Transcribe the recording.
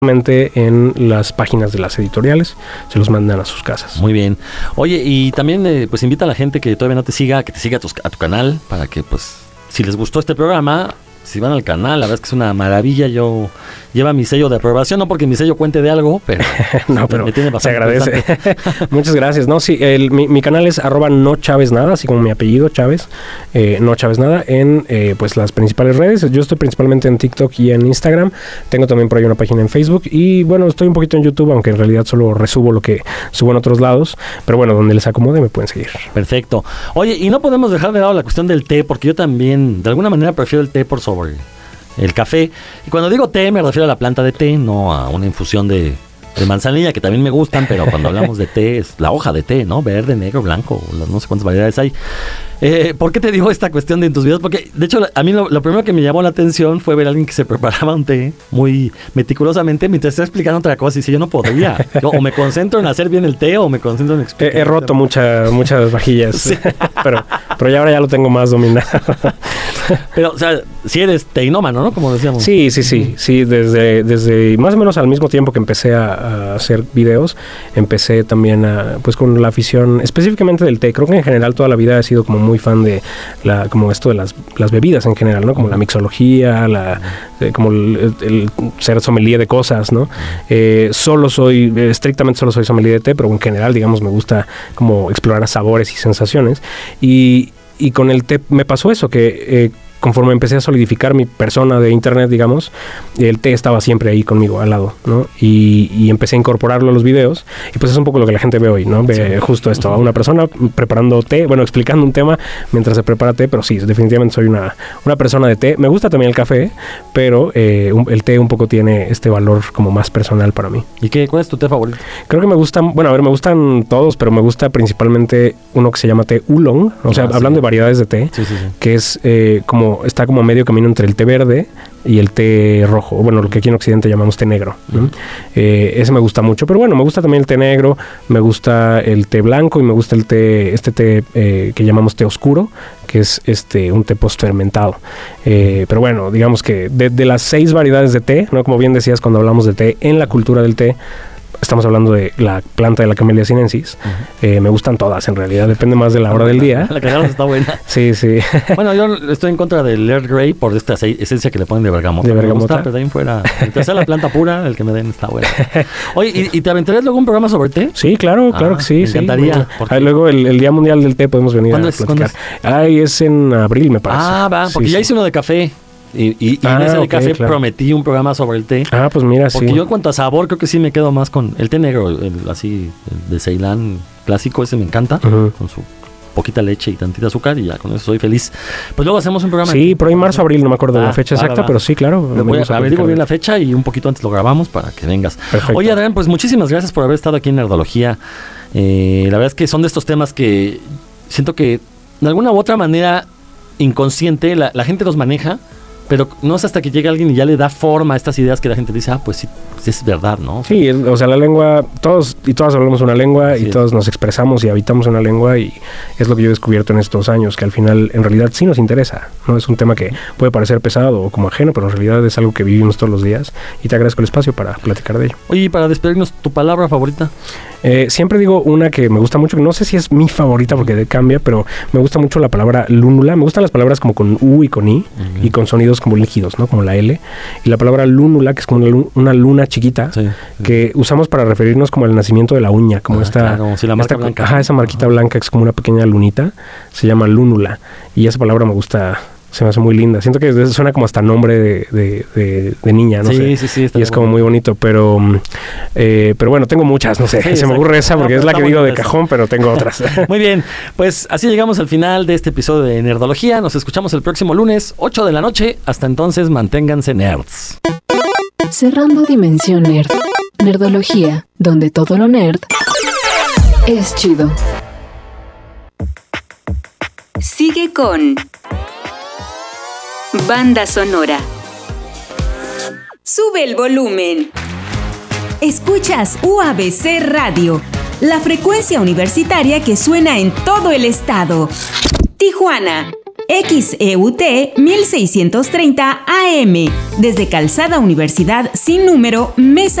en las páginas de las editoriales, se los mandan a sus casas. Muy bien. Oye, y también pues invita a la gente que todavía no te siga, que te siga a tu canal, para que pues si les gustó este programa, si van al canal, la verdad es que es una maravilla. Yo lleva mi sello de aprobación, no porque mi sello cuente de algo, pero no, pero me tiene bastante. Se agradece. Muchas gracias. No, sí, mi canal es @nochaveznada, así como mi apellido, Chávez, no Chávez Nada, en pues las principales redes. Yo estoy principalmente en TikTok y en Instagram. Tengo también por ahí una página en Facebook y bueno, estoy un poquito en YouTube, aunque en realidad solo resubo lo que subo en otros lados, pero bueno, donde les acomode me pueden seguir. Perfecto. Oye, y no podemos dejar de lado la cuestión del té, porque yo también de alguna manera prefiero el té por sobre el café. Y cuando digo té me refiero a la planta de té, no a una infusión de manzanilla, que también me gustan, pero cuando hablamos de té es la hoja de té, ¿no? Verde, negro, blanco, no sé cuántas variedades hay. ¿Por qué te digo esta cuestión de en tus videos? Porque, de hecho, a mí lo primero que me llamó la atención fue ver a alguien que se preparaba un té muy meticulosamente mientras estaba explicando otra cosa. Y si yo no podría. O me concentro en hacer bien el té o me concentro en explicar. He roto muchas vajillas. Sí. pero ahora ya lo tengo más dominado. Pero, o sea, si eres teinómano, ¿no? Como decíamos. Sí. Desde más o menos al mismo tiempo que empecé a hacer videos, empecé también pues con la afición específicamente del té. Creo que en general toda la vida he sido como muy fan de como esto de las bebidas en general, ¿no? Como la mixología, como el ser sommelier de cosas, ¿no? Estrictamente solo soy sommelier de té, pero en general, digamos, me gusta como explorar sabores y sensaciones. Y con el té me pasó eso, que conforme empecé a solidificar mi persona de internet, digamos, el té estaba siempre ahí conmigo, al lado, ¿no? Y empecé a incorporarlo a los videos, y pues es un poco lo que la gente ve hoy, ¿no? Ve justo esto, a una persona preparando té, bueno, explicando un tema mientras se prepara té, pero sí, definitivamente soy una persona de té. Me gusta también el café, pero el té un poco tiene este valor como más personal para mí. ¿Y cuál es tu té favorito? Creo que me gustan todos, pero me gusta principalmente uno que se llama té oolong, o sea, hablando de variedades de té, que es está como a medio camino entre el té verde y el té rojo, bueno, lo que aquí en Occidente llamamos té negro, ¿no? Ese me gusta mucho, pero bueno, me gusta también el té negro, me gusta el té blanco y me gusta este té que llamamos té oscuro, que es un té postfermentado. Pero bueno, digamos que de las 6 variedades de té, ¿no? Como bien decías cuando hablamos de té, en la cultura del té, estamos hablando de la planta de la Camellia sinensis. Me gustan todas, en realidad. Depende más de la hora del día. La cagada está buena. Sí. Bueno, yo estoy en contra del Earl Grey por esta esencia que le ponen de bergamota. De bergamota. Me gusta, pero de ahí fuera. Mientras sea la planta pura, el que me den está bueno. Oye, ¿y te aventarías luego un programa sobre té? Sí, claro que sí. Me encantaría. Luego el Día Mundial del Té podemos venir a platicar. Es en abril, me parece. Porque ya hice uno de café. Y en ese de café prometí un programa sobre el té. Pues mira, porque yo en cuanto a sabor creo que sí me quedo más con el té negro, el de Ceilán clásico, ese me encanta, con su poquita leche y tantita azúcar, y ya con eso soy feliz. Pues luego hacemos un programa. Sí, por ahí marzo, abril, no me acuerdo de la fecha exacta, pero sí, claro. Digo bien la fecha y un poquito antes lo grabamos para que vengas. Perfecto. Oye, Adrián, pues muchísimas gracias por haber estado aquí en Nerdología. La verdad es que son de estos temas que siento que de alguna u otra manera inconsciente la gente los maneja, pero no es hasta que llega alguien y ya le da forma a estas ideas que la gente dice, pues sí es verdad, ¿no? Sí, o sea, la lengua, todos y todas hablamos una lengua y todos nos expresamos y habitamos una lengua, y es lo que yo he descubierto en estos años, que al final, en realidad, sí nos interesa, ¿no? Es un tema que puede parecer pesado o como ajeno, pero en realidad es algo que vivimos todos los días, y te agradezco el espacio para platicar de ello. Oye, para despedirnos, ¿tu palabra favorita? Siempre digo una que me gusta mucho, que no sé si es mi favorita porque cambia, pero me gusta mucho la palabra lúnula. Me gustan las palabras como con U y con I, y con sonidos como líquidos, ¿no? Como la L. Y la palabra lúnula, que es como una luna chiquita, que usamos para referirnos como al nacimiento de la uña, como la marca blanca. Esa marquita blanca que es como una pequeña lunita, se llama lúnula. Y esa palabra me gusta, se me hace muy linda. Siento que suena como hasta nombre de niña, no sé. Sí, y es como muy bonito, pero bueno, tengo muchas, no sé. Se me ocurre esa porque es la que digo de cajón, pero tengo otras. Muy bien, pues así llegamos al final de este episodio de Nerdología. Nos escuchamos el próximo lunes, 8 de la noche. Hasta entonces, manténganse nerds. Cerrando Dimensión Nerd. Nerdología, donde todo lo nerd es chido. Sigue con Banda Sonora. Sube el volumen. Escuchas UABC Radio, la frecuencia universitaria que suena en todo el estado. Tijuana, XEUT 1630 AM. Desde Calzada Universidad sin número, Mesa